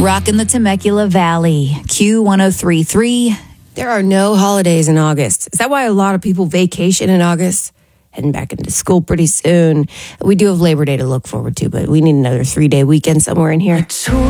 Rockin' the Temecula Valley, Q1033. There are no holidays in August. Is that why a lot of people vacation in August? Heading back into school pretty soon. We do have Labor Day to look forward to, but we need another 3-day weekend somewhere in here.